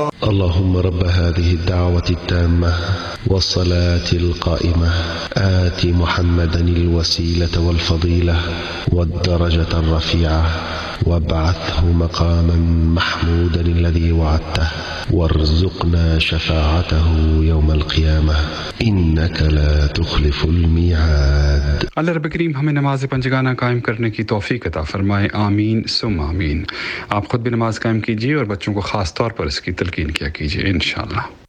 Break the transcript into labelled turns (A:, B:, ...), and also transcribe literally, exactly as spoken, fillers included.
A: اللهم رب هذه الدعوة التامة والصلاة القائمة آت محمدا الوسيلة والفضيلة والدرجة الرفيعة وابعثه مقاما محمودا الذي وعدته وارزقنا شفاعته يوم القيامة إنك لا تخلف الميعاد.
B: अल्लाह रब करीम हमें नमाज पंजगाना कायम करने की तौफीक अता फरमाए, आमीन सुम आमीन। आप खुद भी नमाज कायम कीजिए और बच्चों को ख़ास तौर पर इसकी तलकीन किया कीजिए इंशाअल्लाह।